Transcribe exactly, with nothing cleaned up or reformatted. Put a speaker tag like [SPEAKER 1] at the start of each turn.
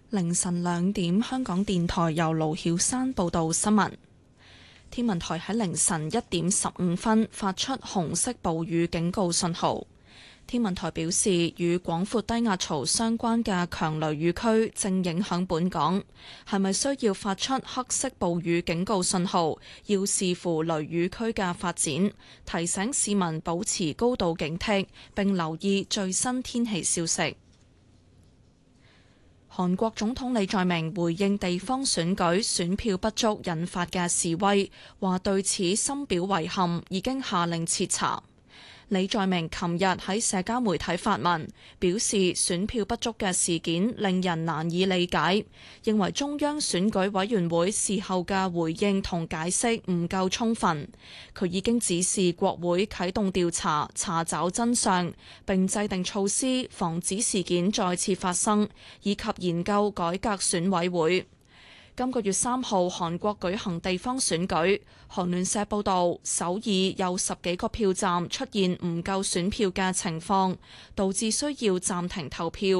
[SPEAKER 1] 凌晨兩點，香港電台由盧曉山報道新聞。天文台喺凌晨一點十五分發出紅色暴雨警告信號。天文台表示，與廣闊低壓槽相關嘅強雷雨區正影響本港，係咪需要發出黑色暴雨警告信號，要視乎雷雨區嘅發展，提醒市民保持高度警惕，並留意最新天氣消息。韓國總統李在明回應地方選舉選票不足引發嘅示威，話對此深表遺憾，已經下令徹查。李在明琴日喺社交媒體發文，表示選票不足嘅事件令人難以理解，認為中央選舉委員會事後嘅回應同解釋唔夠充分。佢已經指示國會啟動調查，查找真相，並制定措施防止事件再次發生，以及研究改革選委會。今個月三號，韓國舉行地方選舉。韓聯社報導，首爾有十幾個票站出現唔夠選票嘅情況，導致需要暫停投票。